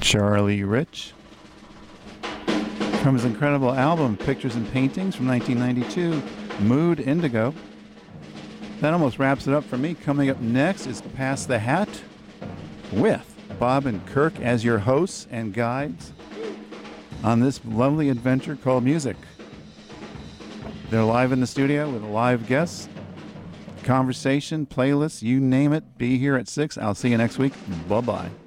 Charlie Rich. From his incredible album, Pictures and Paintings from 1992, Mood Indigo. That almost wraps it up for me. Coming up next is Pass the Hat with Bob and Kirk as your hosts and guides on this lovely adventure called music. They're live in the studio with live guests, conversation, playlists, you name it. Be here at 6. I'll see you next week. Bye-bye.